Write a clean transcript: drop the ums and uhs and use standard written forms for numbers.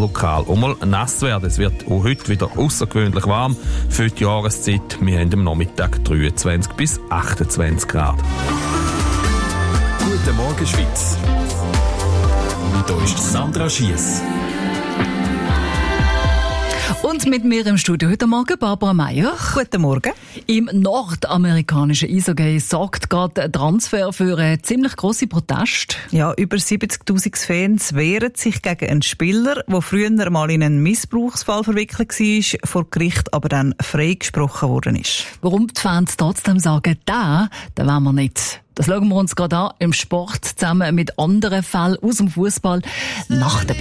lokal auch mal nass werden. Es wird auch heute wieder außergewöhnlich warm für die Jahreszeit. Wir haben am Nachmittag 23 bis 28 Grad. Guten Morgen, Schweiz. Hier ist Sandra Schiess. Und mit mir im Studio heute Morgen Barbara Meier. Guten Morgen. Im nordamerikanischen Eishockey sorgt gerade ein Transfer für einen ziemlich grossen Protest. Ja, über 70'000 Fans wehren sich gegen einen Spieler, der früher mal in einen Missbrauchsfall verwickelt war, vor Gericht aber dann freigesprochen worden ist. Warum die Fans trotzdem sagen, den wollen wir nicht. Das schauen wir uns gerade an im Sport zusammen mit anderen Fällen aus dem Fußball nach der